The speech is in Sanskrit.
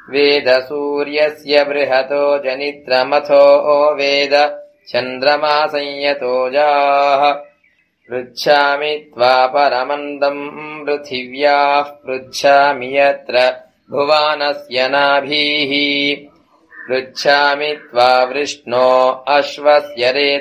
वेद सूर्यस्य बृहतो जनित्रमथो वेद चन्द्रमा संयतोजाः पृच्छामि त्वा परमन्दम् पृथिव्याः पृच्छामि यत्र भुवानस्य नाभिः पृच्छामि त्वा वृष्णो अश्वस्य रेतसः